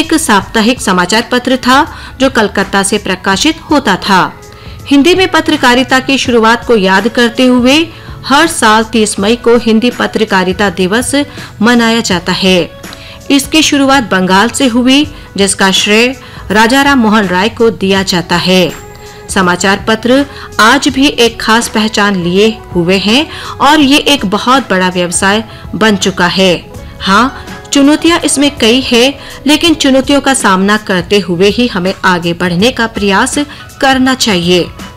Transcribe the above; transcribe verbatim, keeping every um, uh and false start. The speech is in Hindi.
एक साप्ताहिक समाचार पत्र था जो कलकत्ता से प्रकाशित होता था। हिंदी में पत्रकारिता की शुरुआत को याद करते हुए हर साल तीस मई को हिंदी पत्रकारिता दिवस मनाया जाता है। इसकी शुरुआत बंगाल से हुई, जिसका श्रेय राजा राम मोहन राय को दिया जाता है। समाचार पत्र आज भी एक खास पहचान लिए हुए हैं और ये एक बहुत बड़ा व्यवसाय बन चुका है। हाँ, चुनौतियां इसमें कई है, लेकिन चुनौतियों का सामना करते हुए ही हमें आगे बढ़ने का प्रयास करना चाहिए।